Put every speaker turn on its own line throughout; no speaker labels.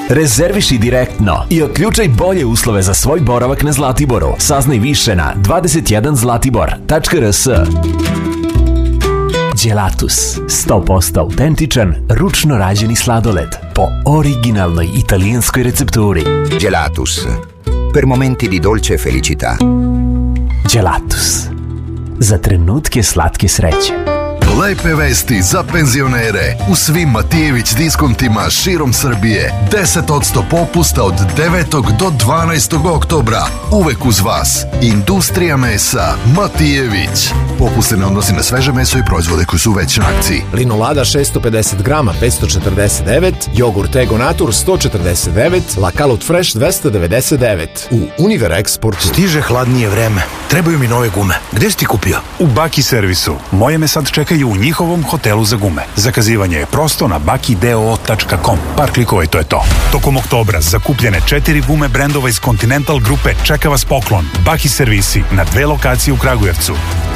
Rezerviši direktno i otključaj bolje uslove za svoj boravak na Zlatiboru. Saznaj više na 21zlatibor.rs. Gelatus, 100% autentičan, ručno rađeni sladoled po originalnoj italijanskoj recepturi.
Gelatus, per momenti di dolce felicità.
Gelatus, za trenutke slatke sreće.
Lepe vesti za penzionere. U svim Matijević diskontima širom Srbije 10% popusta od 9. do 12. oktobra. Uvek uz vas. Industrija mesa Matijević. Popust se ne odnosi na sveže meso i proizvode koji su već na akciji.
Linolada 650 grama 549, jogurt Ego Natur 149, La Calut Fresh 299. U Univer Export.
Stiže hladnije vreme. Trebaju mi nove gume. Gde si ti kupio?
U Baki servisu. Moje me sad čekaju u njihovom hotelu za gume. Zakazivanje je prosto na bakideo.com. Par klikova i to je to. Tokom oktobra zakupljene 4 gume brendova iz Continental grupe čeka vas poklon. Baki servisi na 2 lokacije u Kragujevcu.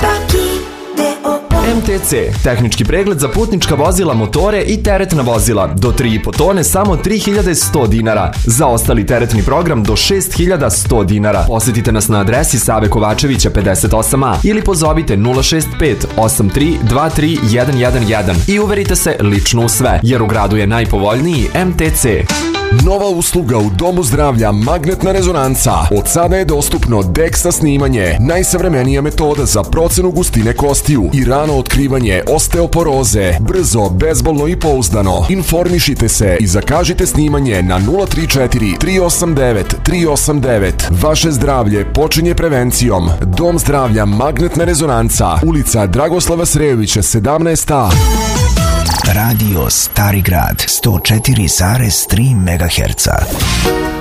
MTC, tehnički pregled za putnička vozila, motore i teretna vozila. Do 3,5 tone samo 3100 dinara. Za ostali teretni program do 6100 dinara. Posjetite nas na adresi Save Kovačevića 58A ili pozovite 065 83 23 111 i uverite se lično u sve, jer u gradu je najpovoljniji MTC.
Nova usluga u Domu zdravlja Magnetna rezonanca. Od sada je dostupno DEXA snimanje, najsavremenija metoda za procenu gustine kostiju i rano otkrivanje osteoporoze. Brzo, bezbolno i pouzdano. Informišite se i zakažite snimanje na 034 389 389. Vaše zdravlje počinje prevencijom. Dom zdravlja Magnetna rezonanca, ulica Dragoslava Srejovića 17A.
Radio Stari Grad 104,3 MHz.